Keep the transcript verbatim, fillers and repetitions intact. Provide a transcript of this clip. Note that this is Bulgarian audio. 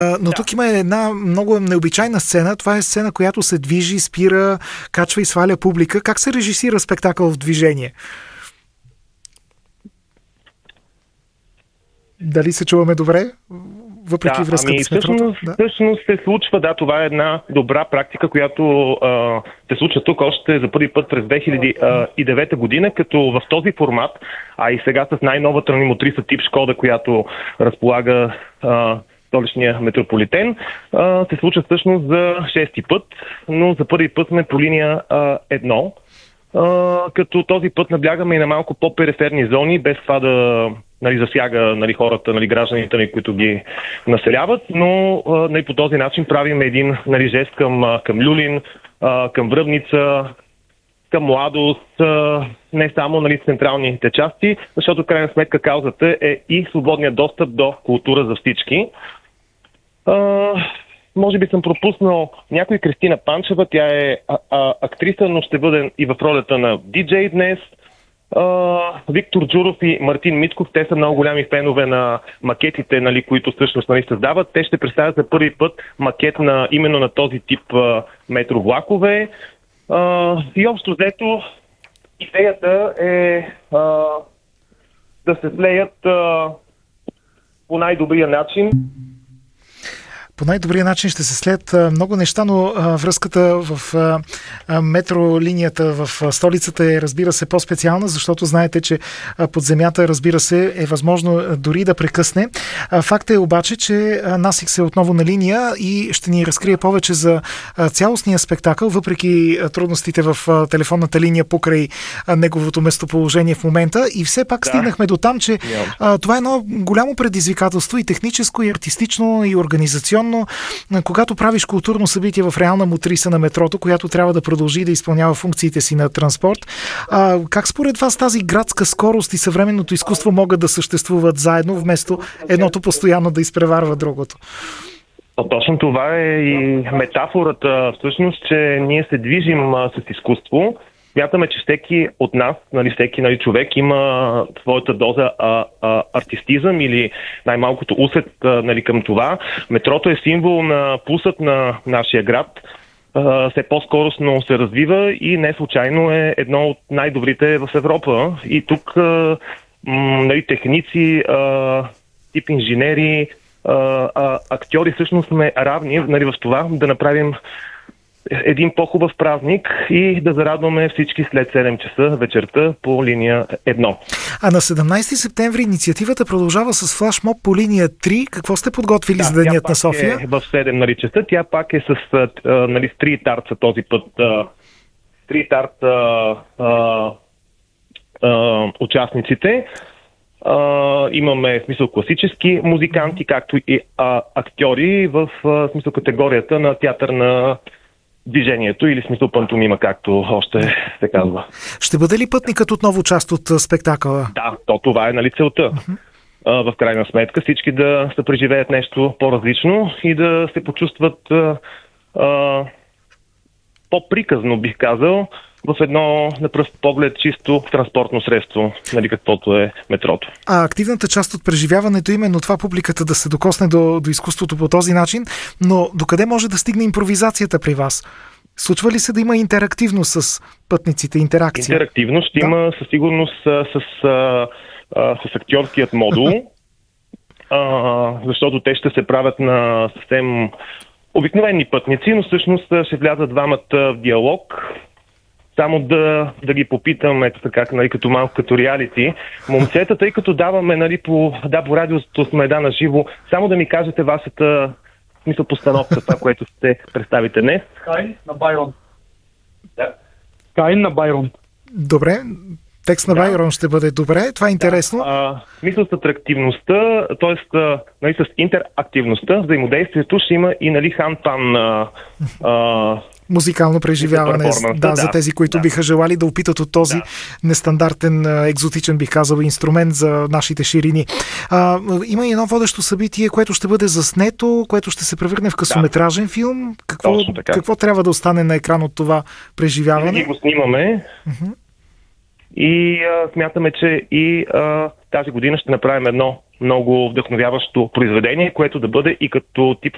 Но да. Тук има една много необичайна сцена. Това е сцена, която се движи, спира, качва и сваля публика. Как се режисира спектакъл в движение? Дали се чуваме добре? Въпреки да, връзката ами, с метрото? всъщност, Да. всъщност се случва, да, това е една добра практика, която а, се случва тук още за първи път през две хиляди и девета година, като в този формат, а и сега с най-новата ни мотриса тип Шкода, която разполага а, столичния метрополитен, а, се случва всъщност за шести път, но за първи път сме по линия а, едно, а, като този път наблягаме и на малко по-периферни зони, без това да нали, засяга нали, хората, нали, гражданите, нали, които ги населяват, но нали, по този начин правим един нали, жест към, към Люлин, към Връбница, към Младост, не само нали, централните части, защото в крайна сметка каузата е и свободният достъп до култура за всички. Може би съм пропуснал някой Кристина Панчева, тя е а, а, актриса, но ще бъде и в ролята на диджей днес. Uh, Виктор Джуров и Мартин Митков, те са много голями фенове на макетите, нали, които всъщност нали, създават. Те ще представят за първи път макет на, именно на този тип uh, метровлакове. Uh, и общо взето идеята е uh, да се слеят uh, по най-добрия начин. По най-добрия начин ще се след много неща, но а, връзката в а, метролинията в а, столицата е, разбира се, по-специална, защото знаете, че а, под земята, разбира се, е възможно а, дори да прекъсне. А, факт е обаче, че а, Насикс е отново на линия и ще ни разкрие повече за а, цялостния спектакъл, въпреки а, трудностите в а, телефонната линия покрай а, неговото местоположение в момента. И все пак да. стигнахме до там, че а, това е едно голямо предизвикателство и техническо, и артистично, и организационно. Когато правиш културно събитие в реална мотриса на метрото, която трябва да продължи да изпълнява функциите си на транспорт, а, как според вас тази градска скорост и съвременното изкуство могат да съществуват заедно, вместо едното постоянно да изпреварва другото? Точно това е и метафората, всъщност, че ние се движим а, с изкуство. Смятаме, че всеки от нас, нали, всеки нали, човек има своята доза а, а, артистизъм или най-малкото усет а, нали, към това. Метрото е символ на пулсът на нашия град. А, все по-скоростно се развива и не случайно е едно от най-добрите в Европа. И тук а, м, нали, техници, а, тип инженери, а, а, актьори всъщност сме равни нали, в това да направим един по-хубав празник и да зарадваме всички след седем часа вечерта по линия едно. А на седемнайсети септември инициативата продължава с флашмоб по линия три. Какво сте подготвили да, за денят на София? Е в седем нали, часа. Тя пак е с нали, стрит арт този път. Стрит арт участниците. Uh, имаме в смисъл класически музиканти, както и uh, актьори в uh, смисъл категорията на театър на движението или смисъл пантомима, както още се казва. Ще бъде ли пътникът отново част от спектакъла? Да, то това е нали целта. Uh-huh. Uh, в крайна сметка всички да се преживеят нещо по-различно и да се почувстват uh, uh, по-приказно, бих казал, в едно на пръв поглед чисто транспортно средство, нали, каквото е метрото. А активната част от преживяването именно това публиката да се докосне до, до изкуството по този начин, но докъде може да стигне импровизацията при вас? Случва ли се да има интерактивност с пътниците, интеракция? Интерактивност ще да. има със сигурност с, с, с, с актьорският модул, а, защото те ще се правят на съвсем обикновени пътници, но всъщност ще влязат двамата в диалог. Само да, да ги попитам, ето така, нали, като малко като реалити. Момчета, тъй като даваме нали, по, да, по радиото сме да на живо, само да ми кажете вашата смисъл постановка, това, което ще представите днес. Каин на Байрон. Да. Каин на Байрон. Добре. Текст на да. Байрон ще бъде добре. Това е интересно. Да. Мисля с атрактивността, т.е. нали, с интерактивността, взаимодействието ще има и нали, хан-пан а, музикално преживяване да, да, за тези, които да. биха желали да опитат от този да. нестандартен, екзотичен, бих казал, инструмент за нашите ширини. А, има и едно водещо събитие, което ще бъде заснето, което ще се превърне в късометражен да. филм. Какво, какво трябва да остане на екран от това преживяване? Ние го снимаме uh-huh. и а, смятаме, че и а, тази година ще направим едно много вдъхновяващо произведение, което да бъде и като тип